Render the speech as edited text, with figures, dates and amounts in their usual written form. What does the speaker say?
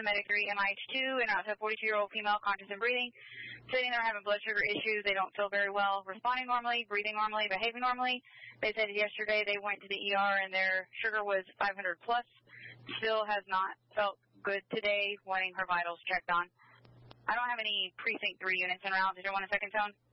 Medic 3 MIH2, and out to a 42-year-old female, conscious and breathing, stating they're having blood sugar issues. They don't feel very well, responding normally, breathing normally, behaving normally. They said yesterday they went to the ER and their sugar was 500 plus. Still has not felt good today, wanting her vitals checked on. I don't have any Precinct 3 units in route. Did you want a second tone?